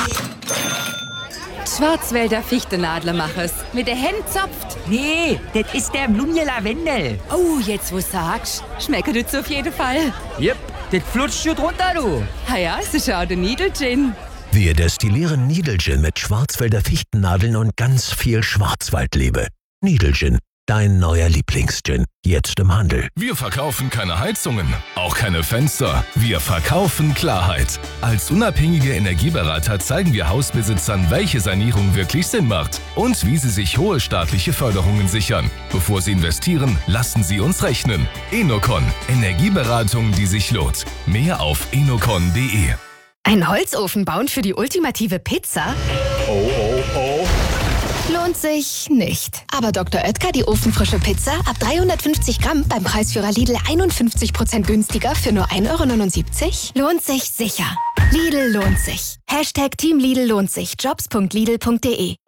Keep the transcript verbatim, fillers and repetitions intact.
Schwarzwälder Fichtenadler mach es. Mit der Hand zopft. Nee, das ist der Blumje Lavendel. Oh, jetzt wo sagst, schmeckt das auf jeden Fall. Jep, das flutscht schon drunter, du. Ah ja, es ist auch der Needle Gin. Wir destillieren Needle Gin mit Schwarzwälder Fichtennadeln und ganz viel Schwarzwaldliebe. Needle Gin, dein neuer Lieblingsgin. Jetzt im Handel. Wir verkaufen keine Heizungen, auch keine Fenster. Wir verkaufen Klarheit. Als unabhängige Energieberater zeigen wir Hausbesitzern, welche Sanierung wirklich Sinn macht und wie sie sich hohe staatliche Förderungen sichern. Bevor sie investieren, lassen sie uns rechnen. Enocon. Energieberatung, die sich lohnt. Mehr auf enocon punkt de. Ein Holzofen bauen für die ultimative Pizza? Oh, oh, oh. Lohnt sich nicht. Aber Doktor Oetker, die ofenfrische Pizza, ab dreihundertfünfzig Gramm beim Preisführer Lidl einundfünfzig Prozent günstiger für nur ein Euro neunundsiebzig? Lohnt sich sicher. Lidl lohnt sich. Hashtag Team Lidl lohnt sich. Jobs punkt lidl punkt de.